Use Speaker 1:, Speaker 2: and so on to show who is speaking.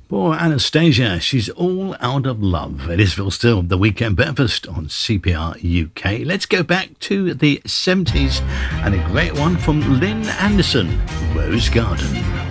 Speaker 1: Poor Anastasia, she's all out of love. It is still the Weekend Breakfast on CPR UK. Let's go back to the 70s and a great one from Lynn Anderson, Rose Garden.